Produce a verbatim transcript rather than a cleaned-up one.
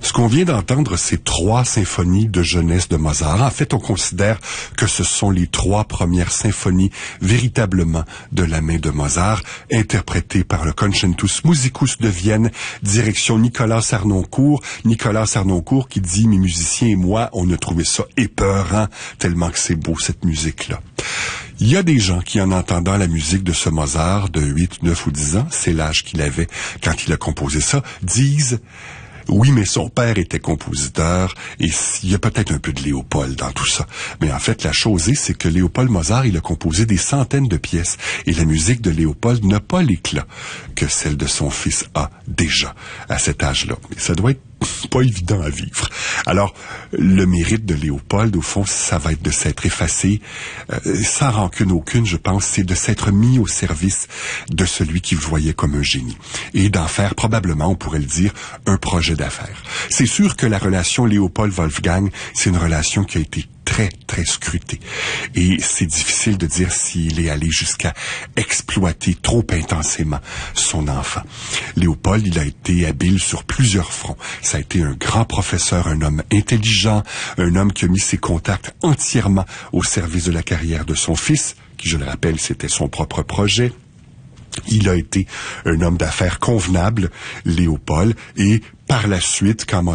Ce qu'on vient d'entendre, c'est trois symphonies de jeunesse de Mozart. En fait, on considère que ce sont les trois premières symphonies véritablement de la main de Mozart, interprétées par le Concertus Musicus de Vienne, direction Nicolas Harnoncourt. Nicolas Harnoncourt qui dit « Mes musiciens et moi, on a trouvé ça épeurant, tellement que c'est beau cette musique-là ». Il y a des gens qui, en entendant la musique de ce Mozart de huit, neuf ou dix ans, c'est l'âge qu'il avait quand il a composé ça, disent « Oui, mais son père était compositeur et il y a peut-être un peu de Léopold dans tout ça. » Mais en fait, la chose est, c'est que Léopold Mozart, il a composé des centaines de pièces et la musique de Léopold n'a pas l'éclat que celle de son fils a déjà à cet âge-là. Et ça doit être pas évident à vivre. Alors, le mérite de Léopold, au fond, ça va être de s'être effacé, euh, sans rancune aucune, je pense, c'est de s'être mis au service de celui qui le voyait comme un génie. Et d'en faire, probablement, on pourrait le dire, un projet d'affaires. C'est sûr que la relation Léopold-Wolfgang, c'est une relation qui a été très, très scruté. Et c'est difficile de dire s'il est allé jusqu'à exploiter trop intensément son enfant. Léopold, il a été habile sur plusieurs fronts. Ça a été un grand professeur, un homme intelligent, un homme qui a mis ses contacts entièrement au service de la carrière de son fils, qui, je le rappelle, c'était son propre projet. Il a été un homme d'affaires convenable, Léopold, et par la suite, quand